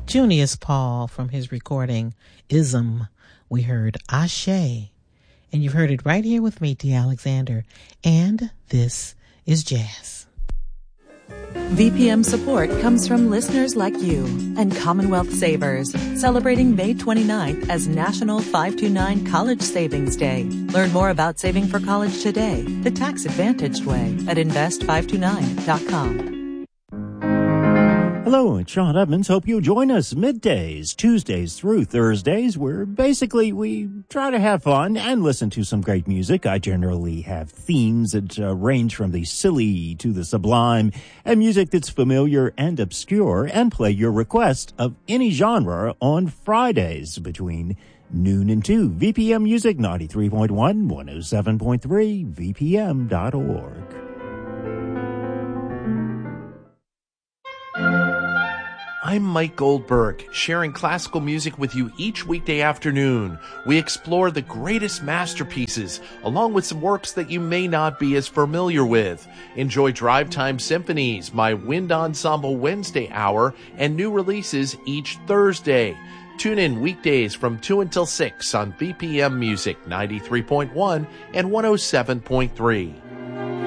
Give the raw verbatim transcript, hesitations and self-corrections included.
Junius Paul from his recording Ism. We heard Ashe. And you've heard it right here with me, T. Alexander. And this is Jazz. V P M support comes from listeners like you and Commonwealth Savers, celebrating May twenty-ninth as National five two nine College Savings Day. Learn more about saving for college today, the tax-advantaged way, at invest five two nine dot com. Hello, it's Sean Edmonds. Hope you'll join us middays, Tuesdays through Thursdays, where basically we try to have fun and listen to some great music. I generally have themes that uh, range from the silly to the sublime, and music that's familiar and obscure, and play your request of any genre on Fridays between noon and two. V P M Music ninety-three point one, one oh seven point three, V P M dot org. I'm Mike Goldberg, sharing classical music with you each weekday afternoon. We explore the greatest masterpieces, along with some works that you may not be as familiar with. Enjoy Drive Time Symphonies, my Wind Ensemble Wednesday hour, and new releases each Thursday. Tune in weekdays from two until six on V P M Music ninety-three point one and one oh seven point three.